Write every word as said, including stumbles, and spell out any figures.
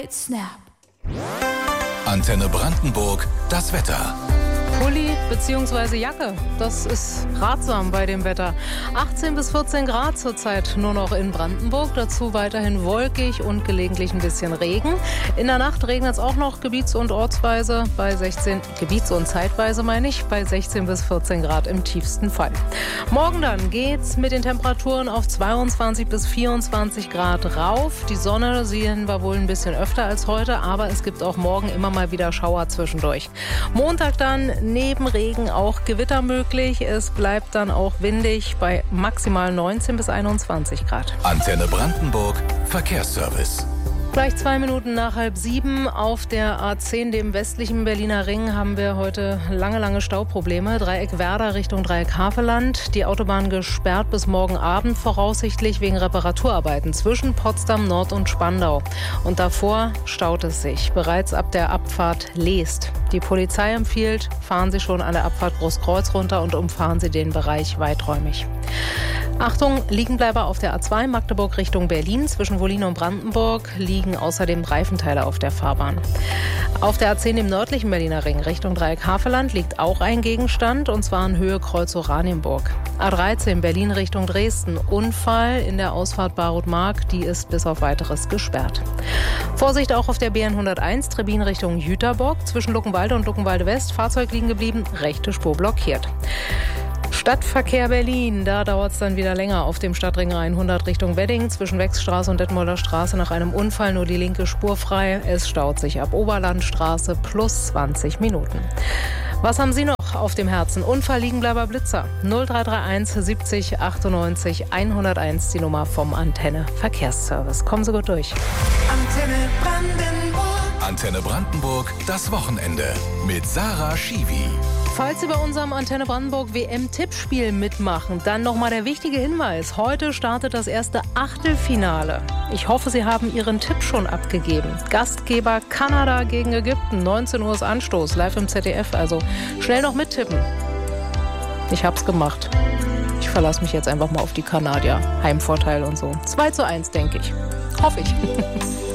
Great Snap. Antenne Brandenburg, das Wetter. Pulli bzw. Jacke, das ist ratsam bei dem Wetter. achtzehn bis vierzehn Grad zurzeit nur noch in Brandenburg, dazu weiterhin wolkig und gelegentlich ein bisschen Regen. In der Nacht regnet es auch noch gebiets- und ortsweise bei sechzehn, gebiets- und zeitweise meine ich, bei sechzehn bis vierzehn Grad im tiefsten Fall. Morgen dann geht's mit den Temperaturen auf zweiundzwanzig bis vierundzwanzig Grad rauf. Die Sonne sehen wir wohl ein bisschen öfter als heute, aber es gibt auch morgen immer mal wieder Schauer zwischendurch. Montag dann neben Regen auch Gewitter möglich. Es bleibt dann auch windig bei maximal neunzehn bis einundzwanzig Grad. Antenne Brandenburg, Verkehrsservice. Gleich zwei Minuten nach halb sieben auf der A zehn, dem westlichen Berliner Ring, haben wir heute lange, lange Stauprobleme. Dreieck Werder Richtung Dreieck Havelland. Die Autobahn gesperrt bis morgen Abend voraussichtlich wegen Reparaturarbeiten zwischen Potsdam Nord und Spandau. Und davor staut es sich bereits ab der Abfahrt Leest. Die Polizei empfiehlt, fahren Sie schon an der Abfahrt Großkreuz runter und umfahren Sie den Bereich weiträumig. Achtung, Liegenbleiber auf der A zwei Magdeburg Richtung Berlin. Zwischen Wollin und Brandenburg liegen außerdem Reifenteile auf der Fahrbahn. Auf der A zehn im nördlichen Berliner Ring Richtung Dreieck Havelland liegt auch ein Gegenstand, und zwar in Höhe Kreuz Oranienburg. A dreizehn Berlin Richtung Dresden. Unfall in der Ausfahrt Barut-Mark, die ist bis auf weiteres gesperrt. Vorsicht auch auf der B N hunderteins Trebin Richtung Jüterbock. Zwischen Luckenwalde und Luckenwalde West Fahrzeug liegen geblieben, rechte Spur blockiert. Stadtverkehr Berlin, da dauert es dann wieder länger auf dem Stadtring hundert Richtung Wedding. Zwischen Wechsstraße und Detmolder Straße nach einem Unfall nur die linke Spur frei. Es staut sich ab Oberlandstraße plus zwanzig Minuten. Was haben Sie noch auf dem Herzen? Unfall, Liegenbleiber, Blitzer. null drei drei eins siebzig achtundneunzig hunderteins, die Nummer vom Antenne Verkehrsservice. Kommen Sie gut durch. Antenne Brandenburg. Antenne Brandenburg, das Wochenende mit Sarah Schiwi. Falls Sie bei unserem Antenne Brandenburg W M-Tippspiel mitmachen, dann nochmal der wichtige Hinweis. Heute startet das erste Achtelfinale. Ich hoffe, Sie haben Ihren Tipp schon abgegeben. Gastgeber Kanada gegen Ägypten. neunzehn Uhr ist Anstoß, live im Z D F. Also schnell noch mittippen. Ich hab's gemacht. Ich verlasse mich jetzt einfach mal auf die Kanadier. Heimvorteil und so. zwei zu eins, denke ich. Hoffe ich.